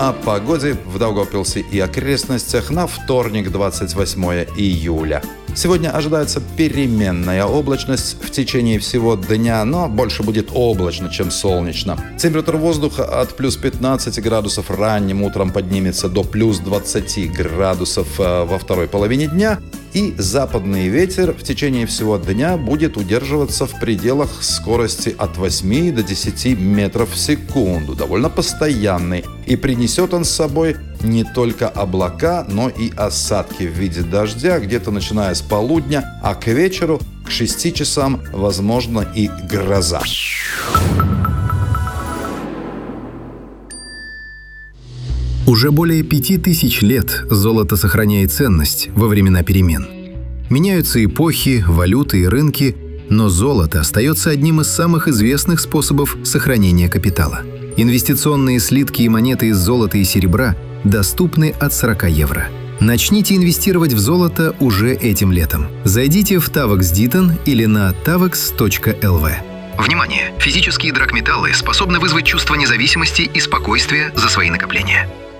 о погоде в Даугавпилсе и окрестностях на вторник, 28 июля. Сегодня ожидается переменная облачность в течение всего дня, но больше будет облачно, чем солнечно. Температура воздуха от плюс 15 градусов ранним утром поднимется до плюс 20 градусов во второй половине дня. И западный ветер в течение всего дня будет удерживаться в пределах скорости от 8 до 10 метров в секунду, довольно постоянный. И принесет он с собой не только облака, но и осадки в виде дождя, где-то начиная с полудня, а к вечеру, к 6 часам, возможно и гроза. Уже более 5000 лет золото сохраняет ценность во времена перемен. Меняются эпохи, валюты и рынки, но золото остается одним из самых известных способов сохранения капитала. Инвестиционные слитки и монеты из золота и серебра доступны от 40 евро. Начните инвестировать в золото уже этим летом. Зайдите в Tavax Ditton или на tavax.lv. Внимание! Физические драгметаллы способны вызвать чувство независимости и спокойствия за свои накопления.